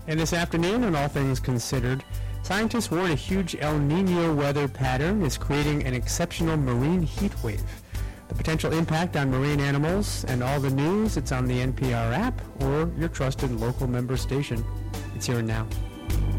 And this afternoon on All Things Considered, scientists warn a huge El Nino weather pattern is creating an exceptional marine heat wave. The potential impact on marine animals and all the news, it's on the NPR app or your trusted local member station. It's here and now.